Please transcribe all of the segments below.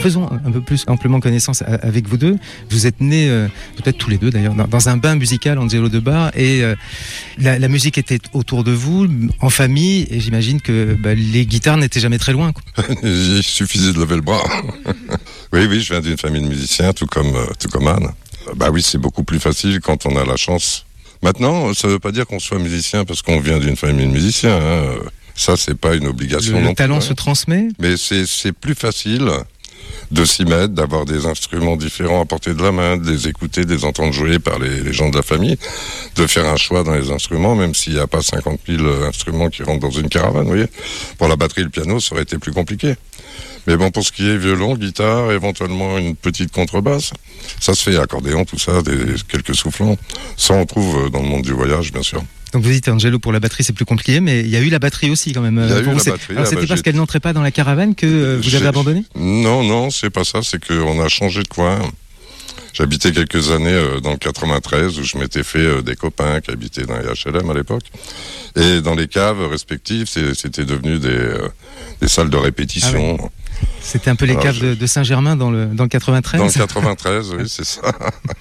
faisons un peu plus amplement connaissance avec vous deux. Vous êtes nés, peut-être tous les deux d'ailleurs, dans un bain musical, Angelo De Bar, et la musique était autour de vous, en famille, et j'imagine que les guitares n'étaient jamais très loin, quoi. Il suffisait de lever le bras. Oui, je viens d'une famille de musiciens, tout comme Anne. Oui, c'est beaucoup plus facile quand on a la chance. Maintenant, ça ne veut pas dire qu'on soit musicien parce qu'on vient d'une famille de musiciens, hein. Ça, c'est pas une obligation. Le talent se transmet. Mais c'est plus facile de s'y mettre, d'avoir des instruments différents à portée de la main, de les écouter, de les entendre jouer par les gens de la famille, de faire un choix dans les instruments, même s'il n'y a pas 50 000 instruments qui rentrent dans une caravane, vous voyez. Pour la batterie et le piano, ça aurait été plus compliqué. Mais bon, pour ce qui est violon, guitare, éventuellement une petite contrebasse, ça se fait, accordéon, tout ça, quelques soufflants. Ça, on trouve dans le monde du voyage, bien sûr. Donc vous dites, Angelo, pour la batterie c'est plus compliqué, mais il y a eu la batterie aussi quand même. Il y a eu la batterie. Alors c'était parce qu'elle n'entrait pas dans la caravane que vous avez abandonné ? Non, c'est pas ça, c'est qu'on a changé de coin. J'habitais quelques années dans le 93 où je m'étais fait des copains qui habitaient dans les HLM à l'époque. Et dans les caves respectives, c'était devenu des salles de répétition. Ah ouais. C'était un peu les caves de Saint-Germain dans le 93 ? Dans le 93, oui, c'est ça.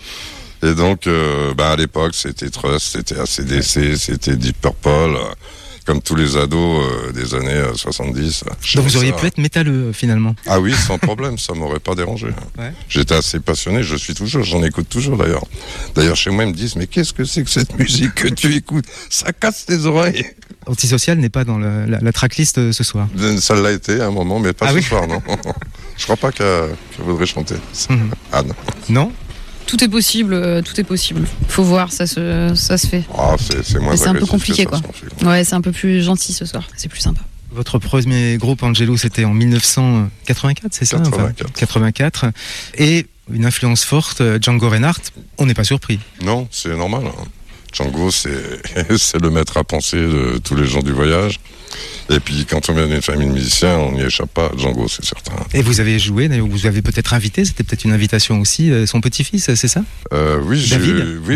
Et donc, à l'époque, c'était Trust, c'était AC/DC, c'était Deep Purple, comme tous les ados des années 70. Donc vous auriez pu être métalleux, finalement. Ah oui, sans problème, ça m'aurait pas dérangé. Ouais. J'étais assez passionné, je suis toujours, j'en écoute toujours d'ailleurs. D'ailleurs, chez moi, ils me disent, mais qu'est-ce que c'est que cette musique que tu écoutes ? Ça casse tes oreilles. Antisocial n'est pas dans la tracklist ce soir. Ça l'a été à un moment, mais pas ce soir, non. Je crois pas qu'elle voudrait chanter. Anne. Non ? Tout est possible, Faut voir, ça se fait. C'est moins. Mais c'est un peu compliqué, quoi. Ouais, c'est un peu plus gentil ce soir, c'est plus sympa. Votre premier groupe, Angelo, c'était en 1984, c'est ça ? 84. Et une influence forte, Django Reinhardt, on n'est pas surpris. Non, c'est normal. Django, c'est le maître à penser de tous les gens du voyage. Et puis, quand on vient d'une famille de musiciens, on n'y échappe pas. Django, c'est certain. Et vous avez joué, d'ailleurs, vous avez peut-être invité, c'était peut-être une invitation aussi, son petit-fils, c'est ça ? Oui,